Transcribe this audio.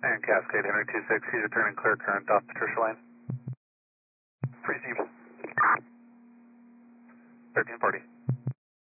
And Cascade Henry 26, he's returning clear current off Patricia Lane. Received. 1340.